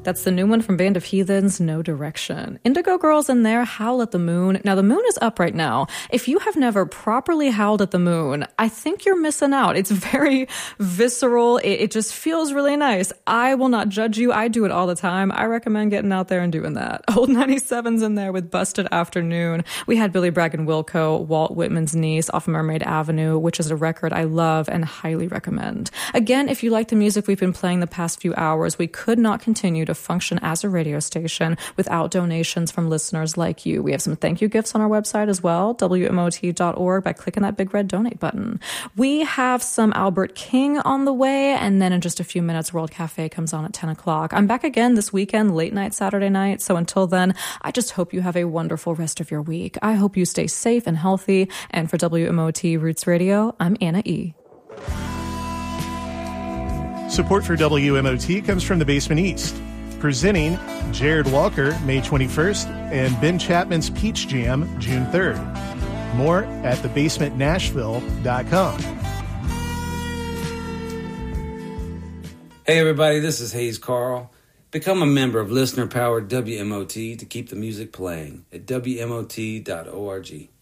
That's the new one from Band of Heathens, No Direction. Indigo Girls in there, Howl at the Moon. Now, the moon is up right now. If you have never properly howled at the moon, I think you're missing out. It's very visceral. It just feels really nice. I will not judge you. I do it all the time. I recommend getting out there and doing that. Old 97's in there with Busted Afternoon. We had Billy Bragg and Wilco, Walt Whitman's Niece off Mermaid Avenue, which is a record I love and highly recommend. Again, if you like the music we've been playing the past few hours, we could not continue to function as a radio station without donations from listeners like you. We have some thank you gifts on our website as well, WMOT.org, by clicking that big red donate button. We have some Albert King on the way, and then in just a few minutes, World Cafe comes on at 10 o'clock. I'm back again this weekend, late night Saturday night, so until then, I just hope you have a wonderful rest of your week. I hope you stay safe and healthy, and for WMOT Roots Radio, I'm Anna E. Support for WMOT comes from the Basement East, presenting Jared Walker, May 21st, and Ben Chapman's Peach Jam, June 3rd. More at thebasementnashville.com. Hey everybody, this is Hayes Carl. Become a member of listener-powered WMOT to keep the music playing at WMOT.org.